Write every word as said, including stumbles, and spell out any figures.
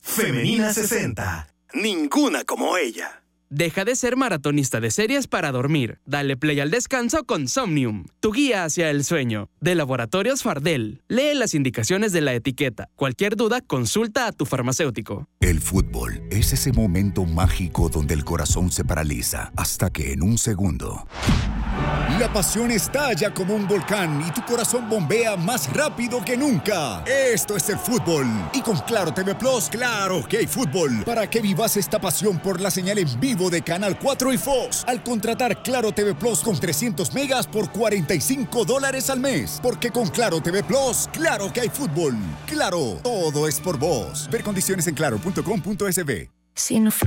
Femenina sesenta. Ninguna como ella. Deja de ser maratonista de series para dormir. Dale play al descanso con Somnium, tu guía hacia el sueño. De Laboratorios Fardel. Lee las indicaciones de la etiqueta. Cualquier duda, consulta a tu farmacéutico. El fútbol es ese momento mágico donde el corazón se paraliza hasta que en un segundo la pasión estalla como un volcán y tu corazón bombea más rápido que nunca. Esto es el fútbol. Y con Claro T V Plus, claro que hay fútbol. Para que vivas esta pasión por la señal en vivo de Canal cuatro y Fox. Al contratar Claro T V Plus con trescientos megas por cuarenta y cinco dólares al mes. Porque con Claro T V Plus, claro que hay fútbol. Claro, todo es por vos. Ver condiciones en claro punto com punto es be. Si no